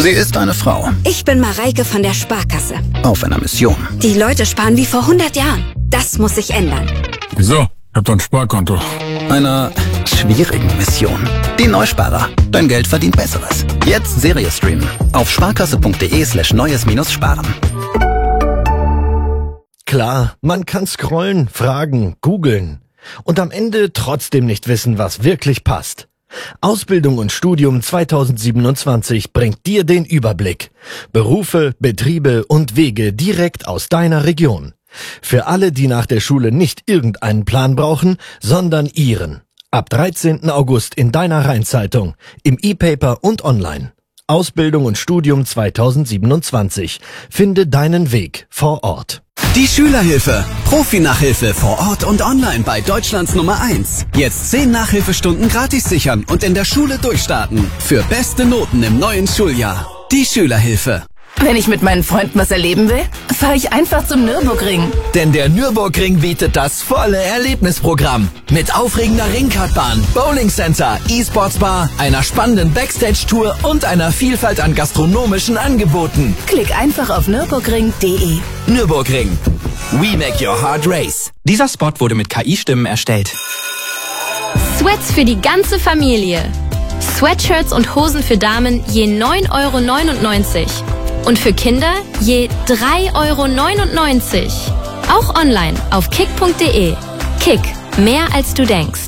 Sie ist eine Frau. Ich bin Mareike von der Sparkasse. Auf einer Mission. Die Leute sparen wie vor 100 Jahren. Das muss sich ändern. Wieso? Ich hab doch ein Sparkonto. Einer schwierigen Mission. Die Neusparer. Dein Geld verdient Besseres. Jetzt Serie streamen. Auf sparkasse.de/neues-sparen. Klar, man kann scrollen, fragen, googeln und am Ende trotzdem nicht wissen, was wirklich passt. Ausbildung und Studium 2027 bringt dir den Überblick. Berufe, Betriebe und Wege direkt aus deiner Region. Für alle, die nach der Schule nicht irgendeinen Plan brauchen, sondern ihren. Ab 13. August in deiner Rheinzeitung, im E-Paper und online. Ausbildung und Studium 2027. Finde deinen Weg vor Ort. Die Schülerhilfe. Profi-Nachhilfe vor Ort und online bei Deutschlands Nummer 1. Jetzt 10 Nachhilfestunden gratis sichern und in der Schule durchstarten. Für beste Noten im neuen Schuljahr. Die Schülerhilfe. Wenn ich mit meinen Freunden was erleben will, fahre ich einfach zum Nürburgring. Denn der Nürburgring bietet das volle Erlebnisprogramm. Mit aufregender Ringkartbahn, Bowlingcenter, E-Sports-Bar, einer spannenden Backstage-Tour und einer Vielfalt an gastronomischen Angeboten. Klick einfach auf nürburgring.de. Nürburgring. We make your heart race. Dieser Spot wurde mit KI-Stimmen erstellt. Sweats für die ganze Familie. Sweatshirts und Hosen für Damen je 9,99 €. Und für Kinder je 3,99 €. Auch online auf kick.de. Kick, mehr als du denkst.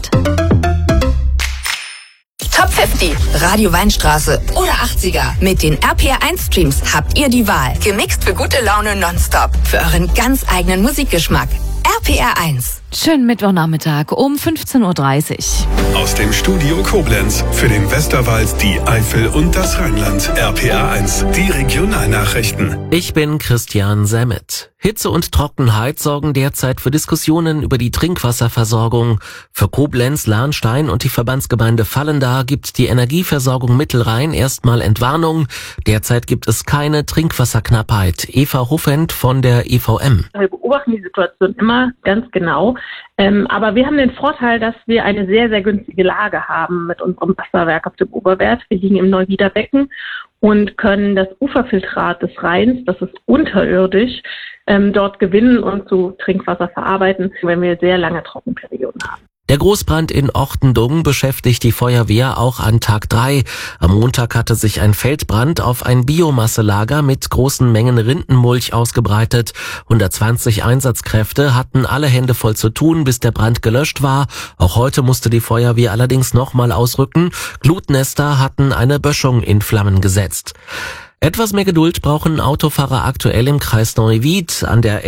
Top 50, Radio Weinstraße oder 80er. Mit den RPR1-Streams habt ihr die Wahl. Gemixt für gute Laune nonstop. Für euren ganz eigenen Musikgeschmack. RPR1. Schönen Mittwochnachmittag um 15:30 Uhr. Aus dem Studio Koblenz für den Westerwald, die Eifel und das Rheinland. RPR1, die Regionalnachrichten. Ich bin Christian Semmet. Hitze und Trockenheit sorgen derzeit für Diskussionen über die Trinkwasserversorgung. Für Koblenz, Lahnstein und die Verbandsgemeinde Vallendar gibt die Energieversorgung Mittelrhein erstmal Entwarnung. Derzeit gibt es keine Trinkwasserknappheit. Eva Hoffend von der EVM. Wir beobachten die Situation immer ganz genau. Aber wir haben den Vorteil, dass wir eine sehr, sehr günstige Lage haben mit unserem Wasserwerk auf dem Oberwert. Wir liegen im Neuwiederbecken und können das Uferfiltrat des Rheins, das ist unterirdisch, dort gewinnen und zu Trinkwasser verarbeiten, wenn wir sehr lange Trockenperioden haben. Der Großbrand in Ortendung beschäftigt die Feuerwehr auch an Tag 3. Am Montag hatte sich ein Feldbrand auf ein Biomasselager mit großen Mengen Rindenmulch ausgebreitet. 120 Einsatzkräfte hatten alle Hände voll zu tun, bis der Brand gelöscht war. Auch heute musste die Feuerwehr allerdings nochmal ausrücken. Glutnester hatten eine Böschung in Flammen gesetzt. Etwas mehr Geduld brauchen Autofahrer aktuell im Kreis Neuwied. An der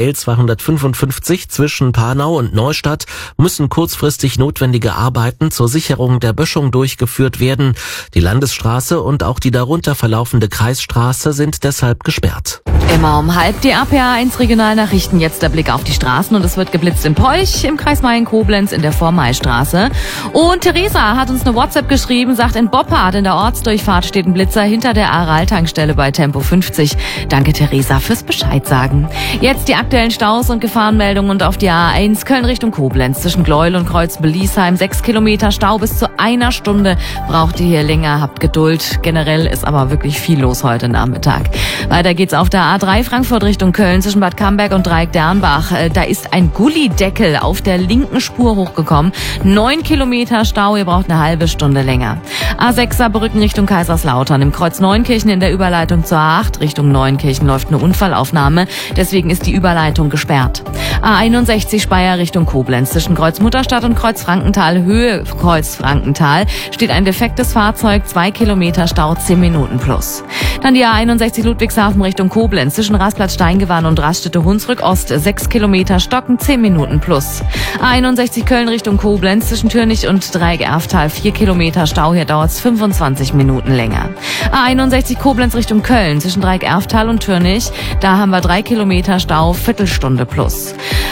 L255 zwischen Panau und Neustadt müssen kurzfristig notwendige Arbeiten zur Sicherung der Böschung durchgeführt werden. Die Landesstraße und auch die darunter verlaufende Kreisstraße sind deshalb gesperrt. Immer um halb die RPR1 Regionalnachrichten. Jetzt der Blick auf die Straßen und es wird geblitzt in Polch, im Kreis Mayen-Koblenz, in der Vormaistraße. Und Theresa hat uns eine WhatsApp geschrieben, sagt, in Boppard in der Ortsdurchfahrt steht ein Blitzer hinter der Aral-Tankstelle bei Tempo 50. Danke Theresa fürs Bescheid sagen. Jetzt die aktuellen Staus und Gefahrenmeldungen und auf die A1 Köln Richtung Koblenz zwischen Gleuel und Kreuzbeliesheim 6 Kilometer Stau bis zu einer Stunde. Braucht ihr hier länger, habt Geduld. Generell ist aber wirklich viel los heute Nachmittag. Weiter geht's auf der A3 Frankfurt Richtung Köln zwischen Bad Camberg und Dreieck-Dernbach. Da ist ein Gullideckel auf der linken Spur hochgekommen. 9 Kilometer Stau, ihr braucht eine halbe Stunde länger. A6 Saarbrücken Richtung Kaiserslautern. Im Kreuz Neunkirchen in der Überleitung zur A8 Richtung Neunkirchen läuft eine Unfallaufnahme. Deswegen ist die Überleitung gesperrt. A61 Speyer Richtung Koblenz. Zwischen Kreuz Mutterstadt und Kreuz Frankenthal, Höhe Kreuz Frankenthal, steht ein defektes Fahrzeug. 2 Kilometer Stau, 10 Minuten plus. Dann die A61 Ludwigshafen Richtung Koblenz. Zwischen Rasplatz Steingewann und Raststätte Hunsrück Ost. 6 Kilometer Stocken, 10 Minuten plus. A61 Köln Richtung Koblenz. Zwischen Türnich und Dreieck-Erftal 4 Kilometer Stau. Hier dauert es 25 Minuten länger. A61 Koblenz Richtung Köln zwischen Dreieck-Erftal und Türnich. Da haben wir 3 Kilometer Stau, Viertelstunde plus.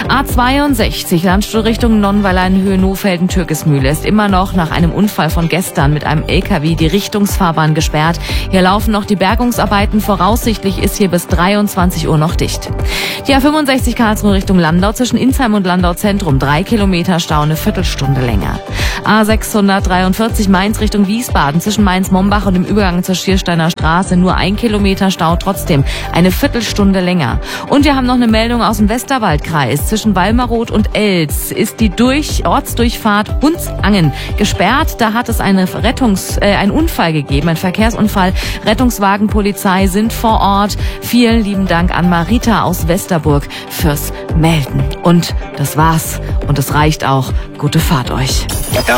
A62 Landstuhl Richtung Nonnweiler in Höhe Nohfelden-Türkismühle ist immer noch nach einem Unfall von gestern mit einem LKW die Richtungsfahrbahn gesperrt. Hier laufen noch die Bergungsarbeiten. Voraussichtlich ist hier bis 23 Uhr noch dicht. Die A65 Karlsruhe Richtung Landau zwischen Insheim und Landau Zentrum 3 Kilometer Stau, eine Viertelstunde länger. A643 Mainz Richtung Wiesbaden zwischen Mainz-Mombach und dem Übergang zur Schiersteiner Straße nur 1 Kilometer Stau, trotzdem eine Viertelstunde länger. Und wir haben noch eine Meldung aus dem Westerwaldkreis. Zwischen Walmeroth und Elz ist die Ortsdurchfahrt Hundsangen gesperrt. Da hat es einen Unfall gegeben, ein Verkehrsunfall. Rettungswagen, Polizei sind vor Ort. Vielen lieben Dank an Marita aus Westerburg fürs Melden. Und das war's. Und es reicht auch. Gute Fahrt euch.